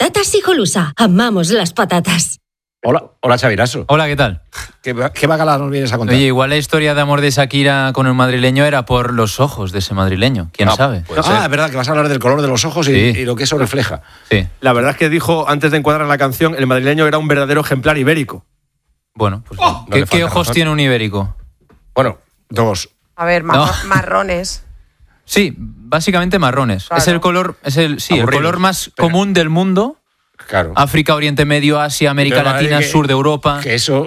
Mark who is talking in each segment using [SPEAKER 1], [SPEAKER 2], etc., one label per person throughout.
[SPEAKER 1] Patatas Hijolusa. Amamos las patatas.
[SPEAKER 2] Hola Xaviraso.
[SPEAKER 3] Hola, ¿qué tal?
[SPEAKER 2] ¿Qué bacala nos vienes a contar?
[SPEAKER 3] Oye, igual la historia de amor de Shakira con el madrileño era por los ojos de ese madrileño. ¿Quién sabe?
[SPEAKER 2] Es verdad que vas a hablar del color de los ojos y lo que eso refleja.
[SPEAKER 3] Sí.
[SPEAKER 4] La verdad es que dijo, antes de encuadrar la canción, el madrileño era un verdadero ejemplar ibérico.
[SPEAKER 3] Bueno, pues ¿qué ojos
[SPEAKER 2] razón.
[SPEAKER 3] tiene un ibérico?
[SPEAKER 2] Bueno, dos.
[SPEAKER 5] A ver, marrones.
[SPEAKER 3] Sí, básicamente marrones.
[SPEAKER 5] Claro.
[SPEAKER 3] Es el color, el color más común del mundo.
[SPEAKER 2] Claro.
[SPEAKER 3] África, Oriente Medio, Asia, América Latina, sur de Europa.
[SPEAKER 2] ¿Que eso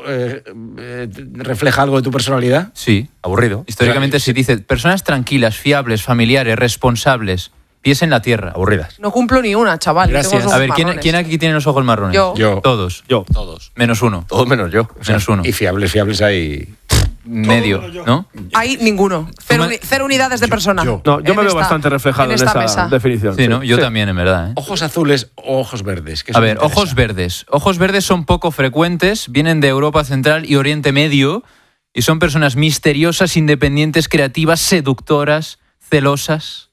[SPEAKER 2] refleja algo de tu personalidad?
[SPEAKER 3] Sí.
[SPEAKER 2] Aburrido.
[SPEAKER 3] Históricamente se dice personas tranquilas, fiables, familiares, responsables, pies en la tierra.
[SPEAKER 2] Aburridas.
[SPEAKER 5] No cumplo ni una, chaval.
[SPEAKER 2] Gracias.
[SPEAKER 5] Tengo los
[SPEAKER 3] A ver,
[SPEAKER 5] ojos
[SPEAKER 3] ¿quién
[SPEAKER 5] marrones.
[SPEAKER 3] aquí tiene los ojos marrones?
[SPEAKER 5] Yo.
[SPEAKER 3] Todos.
[SPEAKER 4] Yo.
[SPEAKER 2] Todos.
[SPEAKER 3] Menos uno.
[SPEAKER 4] Todos menos yo.
[SPEAKER 3] Menos uno.
[SPEAKER 2] Y fiables hay...
[SPEAKER 3] Medio, ¿no?
[SPEAKER 5] Hay ninguno. Cero unidades de persona.
[SPEAKER 2] yo.
[SPEAKER 4] No, yo
[SPEAKER 5] En
[SPEAKER 4] me veo
[SPEAKER 5] esta-
[SPEAKER 4] bastante reflejado en esa
[SPEAKER 5] mesa.
[SPEAKER 4] definición.
[SPEAKER 3] Sí, ¿no? Yo también, en verdad.
[SPEAKER 2] Ojos azules o ojos verdes. ¿Qué
[SPEAKER 3] A
[SPEAKER 2] eso me
[SPEAKER 3] ver,
[SPEAKER 2] interesa?
[SPEAKER 3] ojos verdes. Ojos verdes son poco frecuentes, vienen de Europa Central y Oriente Medio y son personas misteriosas, independientes, creativas, seductoras, celosas.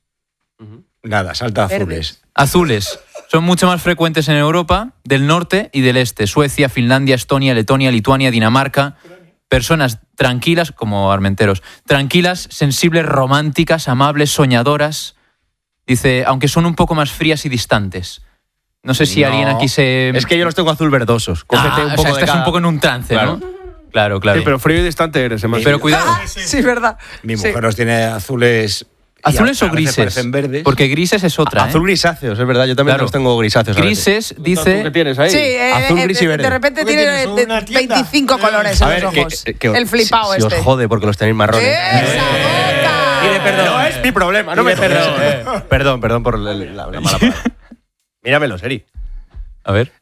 [SPEAKER 2] Nada, salta azules.
[SPEAKER 5] Verdes.
[SPEAKER 3] Azules. Son mucho más frecuentes en Europa del norte y del este. Suecia, Finlandia, Estonia, Letonia, Lituania, Dinamarca. Personas tranquilas, como armenteros, tranquilas, sensibles, románticas, amables, soñadoras. Dice, aunque son un poco más frías y distantes. No sé si alguien aquí se...
[SPEAKER 6] Es que yo los tengo azul verdosos. Cógete un
[SPEAKER 3] o
[SPEAKER 6] poco
[SPEAKER 3] sea,
[SPEAKER 6] de
[SPEAKER 3] estás
[SPEAKER 6] cada...
[SPEAKER 3] un poco en un trance,
[SPEAKER 6] Claro.
[SPEAKER 3] ¿no? Claro.
[SPEAKER 4] Sí, pero frío y distante eres, Emma.
[SPEAKER 3] Pero cuidado.
[SPEAKER 5] Sí, verdad.
[SPEAKER 2] Mi
[SPEAKER 5] Sí.
[SPEAKER 2] mujer los tiene azules... y
[SPEAKER 3] ¿Azules
[SPEAKER 2] a
[SPEAKER 3] o
[SPEAKER 2] veces
[SPEAKER 3] grises?
[SPEAKER 2] parecen verdes.
[SPEAKER 3] Porque grises es otra,
[SPEAKER 6] Azul grisáceos, es verdad. Yo también
[SPEAKER 3] Claro.
[SPEAKER 6] los tengo grisáceos. a veces.
[SPEAKER 3] Grises,
[SPEAKER 4] ¿Tú qué
[SPEAKER 3] dice...
[SPEAKER 4] tienes ahí?
[SPEAKER 5] Sí,
[SPEAKER 6] Azul, gris y verde.
[SPEAKER 5] De repente
[SPEAKER 7] ¿Qué
[SPEAKER 5] tiene
[SPEAKER 7] tienes? ¿Una tienda?
[SPEAKER 5] 25 colores
[SPEAKER 6] A
[SPEAKER 5] en
[SPEAKER 6] ver,
[SPEAKER 5] los ojos.
[SPEAKER 6] que
[SPEAKER 5] El flipao
[SPEAKER 6] si
[SPEAKER 5] este.
[SPEAKER 6] os jode porque los tenéis marrones.
[SPEAKER 5] ¡Esa boca!
[SPEAKER 6] Pide perdón. No es mi problema, no me perdón. Perdón por la mala palabra. Míramelo, Seri.
[SPEAKER 3] A ver,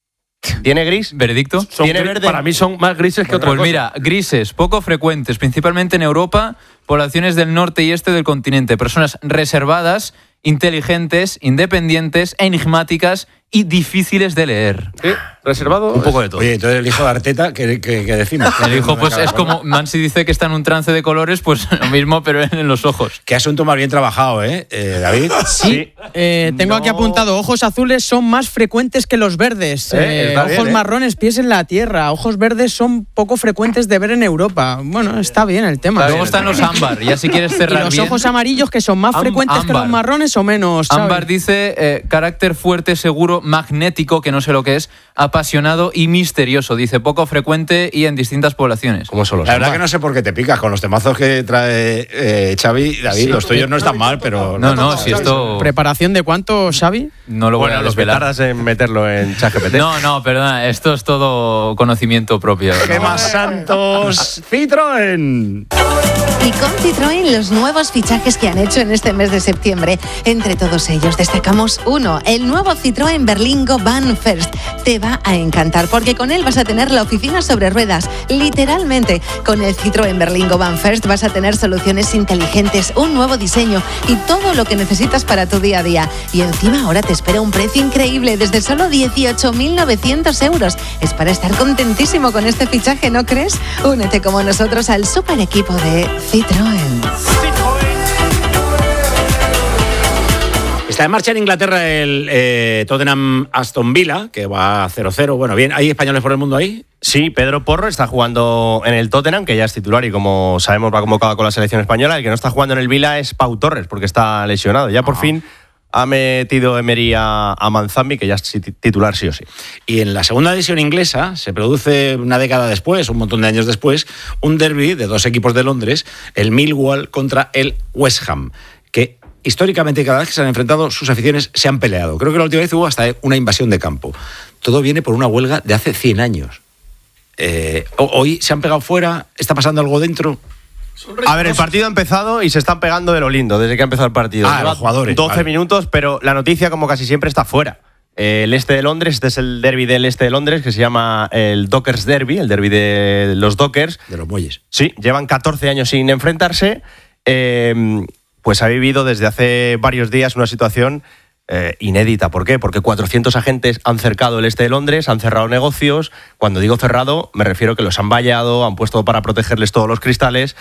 [SPEAKER 6] ¿Tiene gris?
[SPEAKER 3] veredicto.
[SPEAKER 6] ¿Tiene verde?
[SPEAKER 4] Para mí son más grises que otra
[SPEAKER 3] Pues
[SPEAKER 4] cosa.
[SPEAKER 3] mira, grises, poco frecuentes, principalmente en Europa, poblaciones del norte y este del continente, personas reservadas, inteligentes, independientes, enigmáticas y difíciles de leer.
[SPEAKER 4] Sí, reservado.
[SPEAKER 6] Un poco de todo.
[SPEAKER 2] Oye, entonces el hijo de Arteta, ¿qué decimos?
[SPEAKER 3] El hijo, pues es como Mansi dice que está en un trance de colores, pues lo mismo, pero en los ojos.
[SPEAKER 2] Qué asunto más bien trabajado, David?
[SPEAKER 6] Sí.
[SPEAKER 7] Tengo aquí apuntado, ojos azules son más frecuentes que los verdes.
[SPEAKER 6] Está
[SPEAKER 7] Ojos
[SPEAKER 6] bien,
[SPEAKER 7] marrones, pies en la tierra. Ojos verdes son poco frecuentes de ver en Europa. Bueno, está bien el tema.
[SPEAKER 3] Luego están los ámbar, ya si quieres
[SPEAKER 7] ¿Y
[SPEAKER 3] cerrar
[SPEAKER 7] los
[SPEAKER 3] bien.
[SPEAKER 7] ojos amarillos que son más frecuentes que
[SPEAKER 3] ámbar.
[SPEAKER 7] los marrones o menos? Xavi?
[SPEAKER 3] Ámbar dice carácter fuerte, seguro, magnético, que no sé lo que es, apasionado y misterioso. Dice poco frecuente y en distintas poblaciones.
[SPEAKER 6] ¿Cómo son los
[SPEAKER 2] La verdad
[SPEAKER 6] ámbar?
[SPEAKER 2] que no sé por qué te picas con los temazos que trae Xavi. David, los tuyos no están mal, pero...
[SPEAKER 3] No, si esto
[SPEAKER 7] ¿Preparación de cuánto, Xavi?
[SPEAKER 3] no lo voy
[SPEAKER 6] Bueno,
[SPEAKER 3] a
[SPEAKER 6] lo que
[SPEAKER 3] desvelar.
[SPEAKER 6] tardas en meterlo en ChatGPT.
[SPEAKER 3] No, perdona, esto es todo conocimiento propio.
[SPEAKER 2] ¡Qué
[SPEAKER 3] No.
[SPEAKER 2] más santos! ¡Citroën!
[SPEAKER 8] Y con Citroën los nuevos fichajes que han hecho en este mes de septiembre. Entre todos ellos destacamos uno, el nuevo Citroën Berlingo Van First. Te va a encantar porque con él vas a tener la oficina sobre ruedas. Literalmente, con el Citroën Berlingo Van First vas a tener soluciones inteligentes, un nuevo diseño y todo lo que necesitas para tu día a día. Y encima ahora te espera un precio increíble desde solo 18.900 euros. Es para estar contentísimo con este fichaje, ¿no crees? Únete como nosotros al super equipo de Citroën.
[SPEAKER 2] Está en marcha en Inglaterra el Tottenham Aston Villa, que va a 0-0. Bueno, bien, ¿hay españoles por el mundo ahí?
[SPEAKER 6] Sí, Pedro Porro está jugando en el Tottenham, que ya es titular y como sabemos va convocado con la selección española. El que no está jugando en el Villa es Pau Torres, porque está lesionado. Ya por fin ha metido Emery a Manzambi, que ya es titular sí o sí.
[SPEAKER 2] Y en la segunda división inglesa se produce una década después, un montón de años después, un derbi de dos equipos de Londres, el Millwall contra el West Ham, que históricamente cada vez que se han enfrentado sus aficiones se han peleado. Creo que la última vez hubo hasta una invasión de campo. Todo viene por una huelga de hace 100 años. Hoy se han pegado fuera, ¿está pasando algo dentro?
[SPEAKER 6] A ver, el partido ha empezado y se están pegando de lo lindo desde que ha empezado el partido.
[SPEAKER 2] Ah,
[SPEAKER 6] Lleva
[SPEAKER 2] los jugadores,
[SPEAKER 6] 12
[SPEAKER 2] vale.
[SPEAKER 6] minutos, pero la noticia, como casi siempre, está fuera. El este de Londres, este es el derbi del este de Londres, que se llama el Dockers Derby, el derbi de los Dockers.
[SPEAKER 2] De los muelles.
[SPEAKER 6] Sí, llevan 14 años sin enfrentarse. Pues ha vivido desde hace varios días una situación inédita. ¿Por qué? Porque 400 agentes han cercado el este de Londres, han cerrado negocios. Cuando digo cerrado, me refiero que los han vallado, han puesto para protegerles todos los cristales.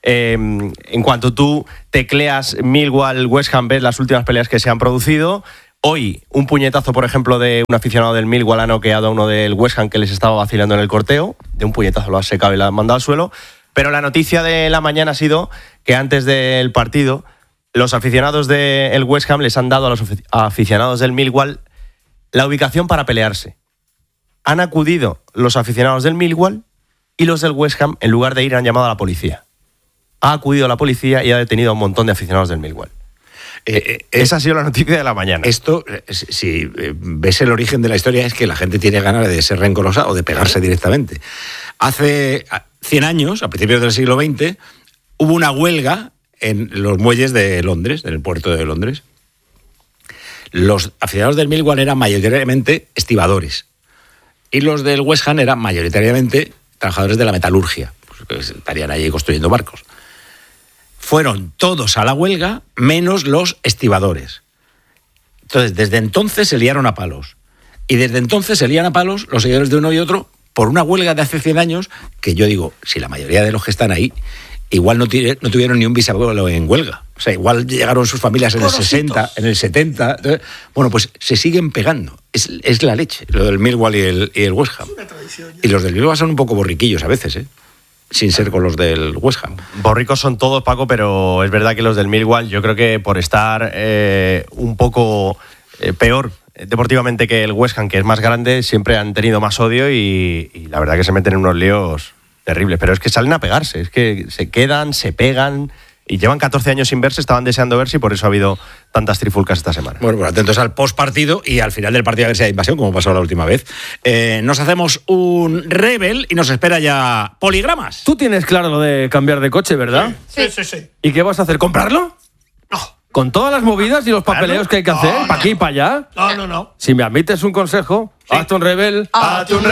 [SPEAKER 6] En cuanto tú tecleas Millwall, West Ham, ves las últimas peleas que se han producido. Hoy, un puñetazo, por ejemplo, de un aficionado del Millwall ha noqueado a uno del West Ham que les estaba vacilando en el corteo. De un puñetazo lo ha secado y lo ha mandado al suelo. Pero la noticia de la mañana ha sido que antes del partido, los aficionados del West Ham les han dado a los aficionados del Millwall la ubicación para pelearse. Han acudido los aficionados del Millwall y los del West Ham, en lugar de ir, han llamado a la policía. Ha acudido la policía y ha detenido a un montón de aficionados del Millwall. Esa ha sido la noticia de la mañana.
[SPEAKER 2] Esto, si ves el origen de la historia, es que la gente tiene ganas de ser rencorosa o de pegarse directamente. Hace 100 años, a principios del siglo XX, hubo una huelga en los muelles de Londres, en el puerto de Londres. Los aficionados del Millwall eran mayoritariamente estibadores y los del West Ham eran mayoritariamente trabajadores de la metalurgia, pues estarían allí construyendo barcos. Fueron todos a la huelga, menos los estibadores. Entonces, desde entonces se liaron a palos. Y desde entonces se lían a palos los seguidores de uno y otro por una huelga de hace 100 años que yo digo, si la mayoría de los que están ahí igual no tuvieron ni un bisabuelo en huelga. O sea, igual llegaron sus familias en el 60, en el 70. Entonces, bueno, pues se siguen pegando. Es la leche, lo del Millwall y el West Ham. Y los del Millwall son un poco borriquillos a veces, sin ser con los del West Ham.
[SPEAKER 6] Borricos son todos, Paco, pero es verdad que los del Millwall, yo creo que por estar un poco peor deportivamente que el West Ham, que es más grande, siempre han tenido más odio y la verdad que se meten en unos líos terribles. Pero es que salen a pegarse, es que se quedan, se pegan y llevan 14 años sin verse, estaban deseando verse y por eso ha habido tantas trifulcas esta semana.
[SPEAKER 2] Bueno, pues atentos al postpartido y al final del partido a ver si hay invasión, como pasó la última vez. Nos hacemos un Rebel y nos espera ya Poligramas.
[SPEAKER 4] Tú tienes claro lo de cambiar de coche, ¿verdad?
[SPEAKER 5] Sí.
[SPEAKER 4] ¿Y qué vas a hacer? ¿Comprarlo?
[SPEAKER 9] No.
[SPEAKER 4] ¿Con todas las movidas y los papeleos que hay que hacer?
[SPEAKER 9] No,
[SPEAKER 4] ¿Para aquí y para allá?
[SPEAKER 9] No.
[SPEAKER 4] Si me admites un consejo, hazte un Rebel.
[SPEAKER 5] Hazte un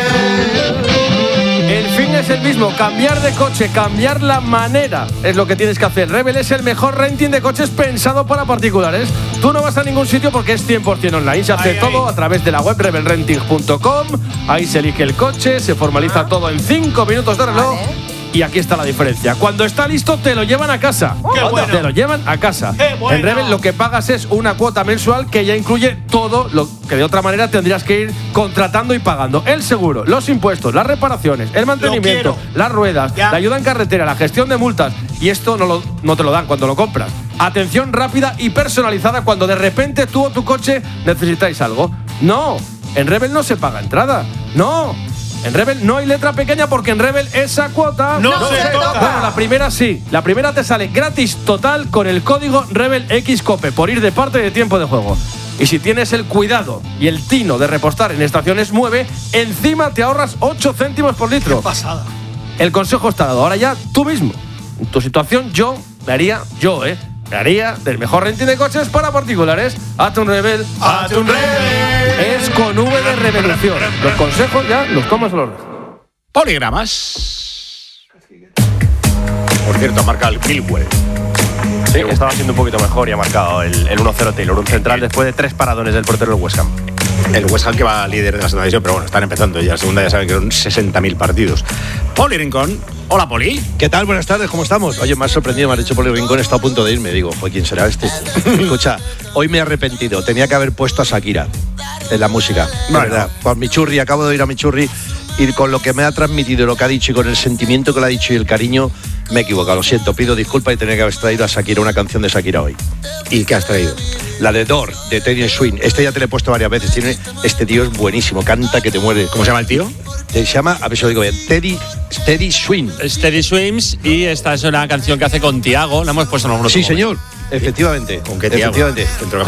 [SPEAKER 4] El fin es el mismo, cambiar de coche, cambiar la manera es lo que tienes que hacer. Rebel es el mejor renting de coches pensado para particulares. Tú no vas a ningún sitio porque es 100% online. Se hace todo a través de la web rebelrenting.com. Ahí se elige el coche, se formaliza todo en 5 minutos de reloj. Y aquí está la diferencia. Cuando está listo, te lo llevan a casa. Te lo llevan a casa. En Rebel lo que pagas es una cuota mensual que ya incluye todo lo que de otra manera tendrías que ir contratando y pagando. El seguro, los impuestos, las reparaciones, el mantenimiento, las ruedas, la ayuda en carretera, la gestión de multas. Y esto no te lo dan cuando lo compras. Atención rápida y personalizada cuando de repente tú o tu coche necesitáis algo. No, en Rebel no se paga entrada. No. En Rebel no hay letra pequeña porque en Rebel esa cuota
[SPEAKER 9] no se toca.
[SPEAKER 4] Bueno, la primera sí. La primera te sale gratis total con el código REBELXCOPE por ir de parte de tiempo de juego. Y si tienes el cuidado y el tino de repostar en Estaciones Mueve, encima te ahorras 8 céntimos por litro.
[SPEAKER 9] Qué pasada.
[SPEAKER 4] El consejo está dado. Ahora ya tú mismo. En tu situación me haría del mejor renting de coches para particulares. Hazte un Rebel.
[SPEAKER 9] Hazte un Rebel.
[SPEAKER 4] Es con V de revolución. Los consejos ya los tomas a los
[SPEAKER 2] Poligramas. Por cierto, marca el Millwall.
[SPEAKER 6] Sí, estaba siendo un poquito mejor y ha marcado el 1-0 Taylor, un central después de 3 paradones del portero del West Ham.
[SPEAKER 2] El West Ham que va líder de la segunda división, pero bueno, están empezando ya. La segunda ya saben que son 60.000 partidos. Poli Rincón. Hola, Poli.
[SPEAKER 10] ¿Qué tal? Buenas tardes, ¿cómo estamos? Oye, me has sorprendido, me has dicho Poli Rincón, está a punto de irme. Digo, ¿quién será este? Escucha, hoy me he arrepentido. Tenía que haber puesto a Shakira en la música. La verdad, con Michurri, acabo de oír a Michurri y con lo que me ha transmitido, lo que ha dicho y con el sentimiento que le ha dicho y el cariño, me he equivocado. Lo siento, pido disculpas y tenía que haber traído a Shakira, una canción de Shakira hoy.
[SPEAKER 2] ¿Y qué has traído?
[SPEAKER 10] La de Door, de Teddy Swing. Este ya te lo he puesto varias veces. Este tío es buenísimo, canta que te muere.
[SPEAKER 2] ¿Cómo se llama el tío?
[SPEAKER 10] Se llama, a ver si lo digo bien, Teddy Swing.
[SPEAKER 11] Teddy Swims, y esta es una canción que hace con Tiago. La hemos puesto en algunos
[SPEAKER 10] Sí, señor. Efectivamente.
[SPEAKER 2] ¿Con qué Tiago?
[SPEAKER 10] Efectivamente.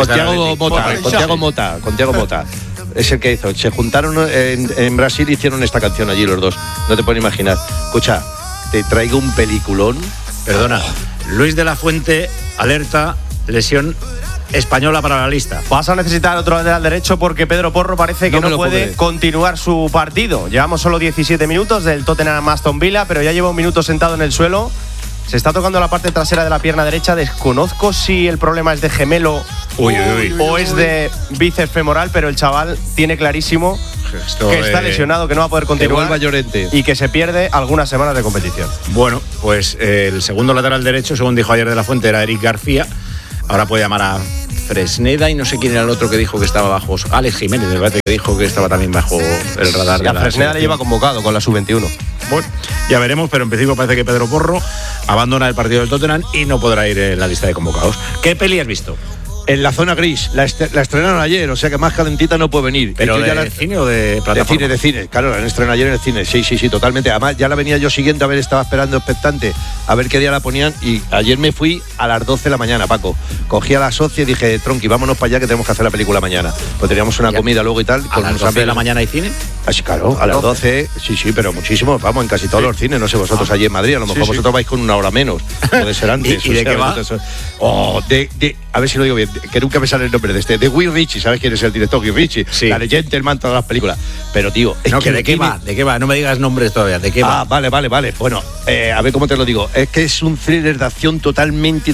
[SPEAKER 10] Con Tiago Mota. Es el que hizo. Se juntaron en Brasil y hicieron esta canción allí los dos. No te puedes imaginar. Escucha, te traigo un peliculón.
[SPEAKER 2] Perdona. Luis de la Fuente alerta, lesión española para la lista.
[SPEAKER 6] Vas a necesitar otro lateral derecho porque Pedro Porro parece que no puede continuar su partido. Llevamos solo 17 minutos del Tottenham Aston Villa, pero ya lleva un minuto sentado en el suelo. Se está tocando la parte trasera de la pierna derecha. Desconozco si el problema es de gemelo o es de bíceps femoral, pero el chaval tiene clarísimo que está lesionado, que no va a poder continuar y que se pierde algunas semanas de competición.
[SPEAKER 2] Bueno, pues el segundo lateral derecho, según dijo ayer de la Fuente, era Eric García. Ahora puede llamar a Fresneda y no sé quién era el otro que dijo que estaba bajo. Alex Jiménez, me parece que dijo que estaba también bajo el radar.
[SPEAKER 6] Y a Fresneda le lleva convocado con la sub-21.
[SPEAKER 2] Bueno, ya veremos, pero en principio parece que Pedro Porro abandona el partido del Tottenham y no podrá ir en la lista de convocados. ¿Qué peli has visto?
[SPEAKER 10] En la zona gris, la estrenaron ayer, o sea que más calentita no puede venir.
[SPEAKER 2] ¿Pero de cine o de plataforma?
[SPEAKER 10] De cine, claro, la han estrenado ayer en el cine, sí, totalmente. Además, ya la venía yo siguiendo, a ver, estaba esperando expectante, a ver qué día la ponían, y ayer me fui a las 12 de la mañana, Paco. Cogí a la socia y dije, Tronqui, vámonos para allá que tenemos que hacer la película mañana. Pues teníamos una comida luego y tal.
[SPEAKER 2] ¿A las 12 de la mañana hay cine?
[SPEAKER 10] Así, claro, a las 12, sí, pero muchísimo, vamos, en casi todos los cines, no sé vosotros allí en Madrid, a lo mejor vosotros vais con una hora menos, puede ser antes.
[SPEAKER 2] ¿Y de qué va?
[SPEAKER 10] A ver si lo digo bien, que nunca me sale el nombre de este, de Guy Ritchie, ¿sabes quién es el director? Guy Ritchie, la de Gentleman, todas las películas. Pero tío, es
[SPEAKER 2] no, que ¿de qué va? ¿De qué va? No me digas nombres todavía, ¿de qué va?
[SPEAKER 10] Vale. Bueno, a ver cómo te lo digo. Es que es un thriller de acción totalmente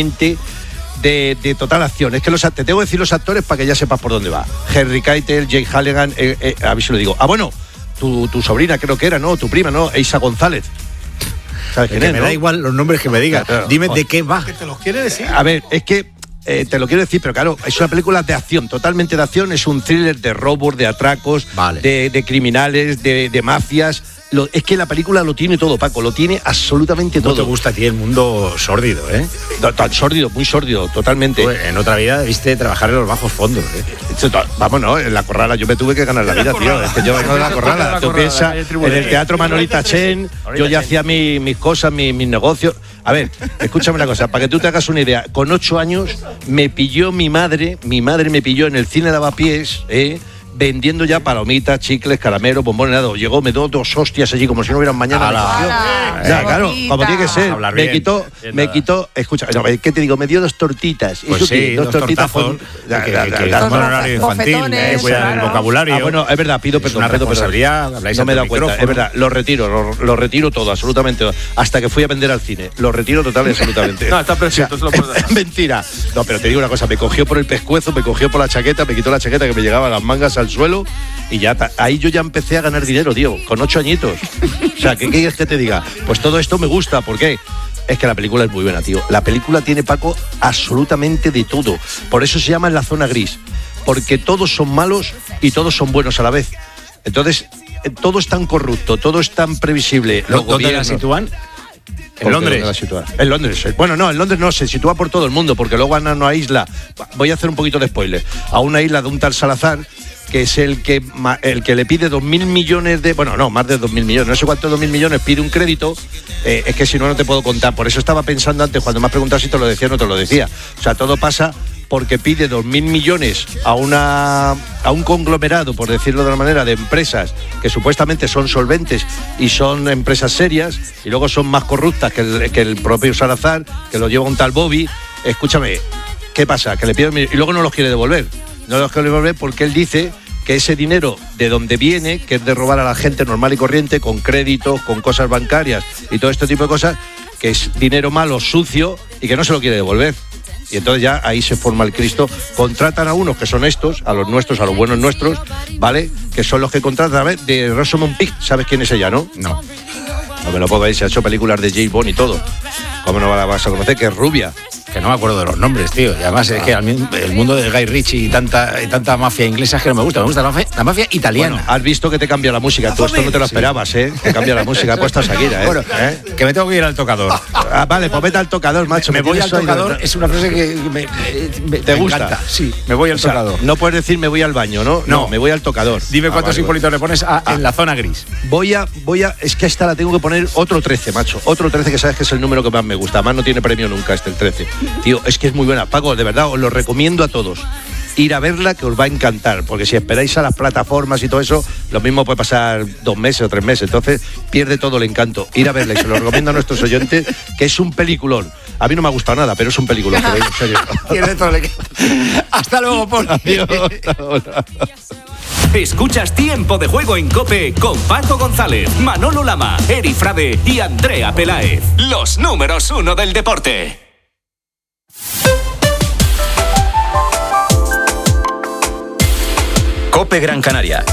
[SPEAKER 10] de total acción. Es que te tengo que decir los actores para que ya sepas por dónde va. Henry Keitel, Jake Halligan, a ver si lo digo. Bueno, tu sobrina creo que era, ¿no? Tu prima, ¿no? Eisa González. ¿Sabes quién es,
[SPEAKER 2] me
[SPEAKER 10] no?
[SPEAKER 2] da igual los nombres que me digas. Claro. Dime de qué va.
[SPEAKER 4] ¿Que te los quiere decir?
[SPEAKER 10] A ver, es que te lo quiero decir, pero claro, es una película de acción, totalmente de acción, es un thriller de robos, de atracos, de criminales, de mafias. Es que la película lo tiene todo, Paco, lo tiene absolutamente todo.
[SPEAKER 2] ¿No te gusta a ti el mundo sórdido,
[SPEAKER 10] Tan sórdido, muy sórdido, totalmente.
[SPEAKER 2] Pues en otra vida debiste trabajar en los bajos fondos,
[SPEAKER 10] Vamos, no, en la Corrala yo me tuve que ganar la vida, tío. Es que yo vengo de la Corrala. Tú piensas, en el Teatro Manolita Chen, yo ya hacía mis cosas, mis negocios. A ver, escúchame una cosa, para que tú te hagas una idea. Con 8 años me pilló mi madre me pilló en el cine de Lavapiés, vendiendo ya palomitas, chicles, caramelos, bombones, nada. Llegó, me dio 2 hostias allí como si no hubieran mañana. Claro, como tiene que ser. Me quitó, escucha, no, ¿qué te digo? Me dio 2 tortitas.
[SPEAKER 2] Pues
[SPEAKER 10] ¿Eso
[SPEAKER 2] sí,
[SPEAKER 10] qué? 2 tortitas.
[SPEAKER 2] Horario infantil, cuidar el vocabulario.
[SPEAKER 10] Bueno, es verdad, pido perdón. No me he dado cuenta, es verdad, lo retiro todo, absolutamente todo. Hasta que fui a vender al cine. Lo retiro total y absolutamente.
[SPEAKER 4] No, está perfecto, se lo puedo dar.
[SPEAKER 10] Mentira. No, pero te digo una cosa, me cogió por el pescuezo, me cogió por la chaqueta, me quitó la chaqueta que me llegaba a las mangas al suelo y ya ahí yo ya empecé a ganar dinero, tío, con 8 añitos. O sea, ¿qué quieres que te diga? Pues todo esto me gusta, ¿por qué? Es que la película es muy buena, tío. La película tiene, Paco, absolutamente de todo. Por eso se llama En la zona gris, porque todos son malos y todos son buenos a la vez. Entonces, todo es tan corrupto, todo es tan previsible.
[SPEAKER 2] ¿Dónde la sitúan? ¿En Londres?
[SPEAKER 10] En Londres. Bueno, no, en Londres no, se sitúa por todo el mundo, porque luego van a una isla, voy a hacer un poquito de spoiler, a una isla de un tal Salazar, que es el que le pide 2.000 millones de... Bueno, no, más de 2.000 millones, no sé cuántos 2.000 millones, pide un crédito, es que si no, no te puedo contar. Por eso estaba pensando antes, cuando me has preguntado si te lo decía o no te lo decía. O sea, todo pasa porque pide 2.000 millones a un conglomerado, por decirlo de una manera, de empresas que supuestamente son solventes y son empresas serias, y luego son más corruptas que el propio Salazar, que lo lleva un tal Bobby. Escúchame, ¿qué pasa? Que le piden y luego no los quiere devolver. No los quiere devolver porque él dice que ese dinero de donde viene, que es de robar a la gente normal y corriente, con créditos, con cosas bancarias y todo este tipo de cosas, que es dinero malo, sucio, y que no se lo quiere devolver. Y entonces ya ahí se forma el Cristo. Contratan a unos que son estos, a los nuestros, a los buenos nuestros, ¿vale? Que son los que contratan, a ver, de Rosamund Pike. ¿Sabes quién es ella, no?
[SPEAKER 2] No.
[SPEAKER 10] No me lo puedo ver, se ha hecho películas de James Bond y todo. ¿Cómo no la vas a conocer? Que es rubia.
[SPEAKER 2] Que no me acuerdo de los nombres, tío. Y además es que el mundo de Guy Ritchie y tanta mafia inglesa es que no me gusta. Me gusta la mafia italiana.
[SPEAKER 10] Bueno, has visto que te cambia la música. Tú esto no te lo esperabas, ¿eh? Que cambia la música. Puesta a Shakira, ¿eh?
[SPEAKER 2] Bueno, que me tengo que ir al tocador.
[SPEAKER 10] Vale, pues vete al tocador, macho.
[SPEAKER 2] Me voy al tocador, es una frase que
[SPEAKER 10] ¿te gusta?
[SPEAKER 2] Encanta. Sí, me voy al tocador.
[SPEAKER 10] No puedes decir me voy al baño, ¿no? No, me voy al tocador.
[SPEAKER 2] Dime cuántos Hipólitos le pones en la zona gris.
[SPEAKER 10] Voy a, es que a esta la tengo que poner otro 13, macho. Otro 13, que sabes que es el número que más me gusta. Además no tiene premio nunca el 13. Tío, es que es muy buena. Paco, de verdad, os lo recomiendo a todos. Ir a verla, que os va a encantar, porque si esperáis a las plataformas y todo eso, lo mismo puede pasar 2 meses o 3 meses, entonces pierde todo el encanto. Ir a verla, y se lo recomiendo a nuestros oyentes, que es un peliculón. A mí no me ha gustado nada, pero es un peliculón, en serio.
[SPEAKER 2] Pierde todo el encanto. Hasta luego, Paul.
[SPEAKER 10] Adiós.
[SPEAKER 9] Escuchas Tiempo de Juego en COPE con Paco González, Manolo Lama, Eri Frade y Andrea Peláez. Los números 1 del deporte.
[SPEAKER 12] COPE Gran Canaria.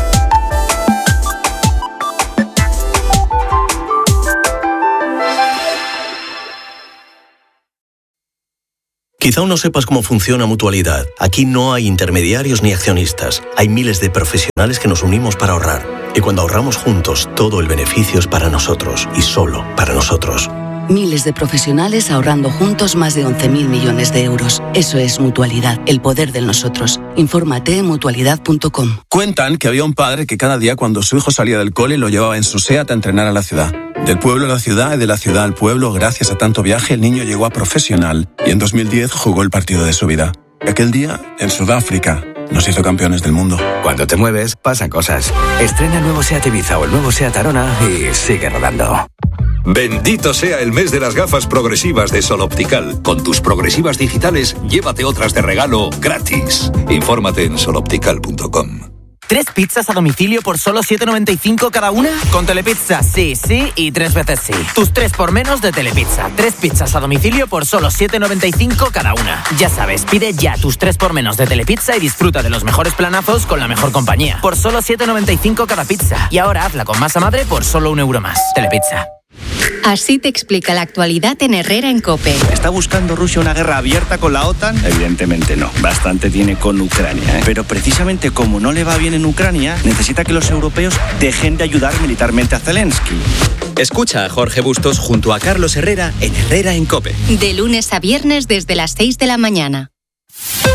[SPEAKER 12] Quizá aún no sepas cómo funciona Mutualidad. Aquí no hay intermediarios ni accionistas. Hay miles de profesionales que nos unimos para ahorrar. Y cuando ahorramos juntos, todo el beneficio es para nosotros y solo para nosotros.
[SPEAKER 13] Miles de profesionales ahorrando juntos más de 11.000 millones de euros. Eso es Mutualidad, el poder del nosotros. Infórmate en mutualidad.com.
[SPEAKER 14] Cuentan que había un padre que cada día cuando su hijo salía del cole lo llevaba en su SEAT a entrenar a la ciudad. Del pueblo a la ciudad y de la ciudad al pueblo, gracias a tanto viaje, el niño llegó a profesional y en 2010 jugó el partido de su vida. Aquel día, en Sudáfrica, nos hizo campeones del mundo.
[SPEAKER 15] Cuando te mueves, pasan cosas. Estrena el nuevo SEAT Ibiza o el nuevo SEAT Arona y sigue rodando.
[SPEAKER 16] Bendito sea el mes de las gafas progresivas de Sol Optical. Con tus progresivas digitales, llévate otras de regalo gratis. Infórmate en soloptical.com.
[SPEAKER 17] 3 pizzas a domicilio por solo 7,95 cada una. Con Telepizza, sí, sí y 3 veces sí. Tus 3 por menos de Telepizza. 3 pizzas a domicilio por solo 7,95 cada una. Ya sabes, pide ya tus 3 por menos de Telepizza y disfruta de los mejores planazos con la mejor compañía. Por solo 7,95 cada pizza. Y ahora hazla con masa madre por solo €1 más. Telepizza.
[SPEAKER 18] Así te explica la actualidad en Herrera en COPE.
[SPEAKER 19] ¿Está buscando Rusia una guerra abierta con la OTAN? Evidentemente no. Bastante tiene con Ucrania, ¿eh? Pero precisamente como no le va bien en Ucrania, necesita que los europeos dejen de ayudar militarmente a Zelensky.
[SPEAKER 20] Escucha a Jorge Bustos junto a Carlos Herrera en Herrera en COPE.
[SPEAKER 18] De lunes a viernes desde las 6 de la mañana.